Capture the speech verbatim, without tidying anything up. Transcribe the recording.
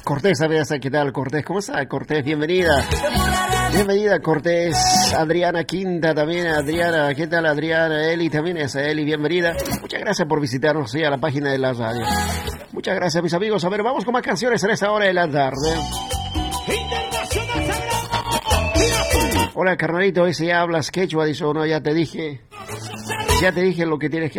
Cortés, ¿sabes qué tal, Cortés? ¿Cómo está, Cortés? Bienvenida. Bienvenida, Cortés. Adriana Quinta también. Adriana, ¿qué tal, Adriana? Eli también es Eli, bienvenida. Muchas gracias por visitarnos sí, a la página de la radio. Muchas gracias, mis amigos. A ver, vamos con más canciones en esta hora de la tarde. Hola, carnalito, ese ya hablas quechua, dice, no, ya te dije. Ya te dije lo que tienes que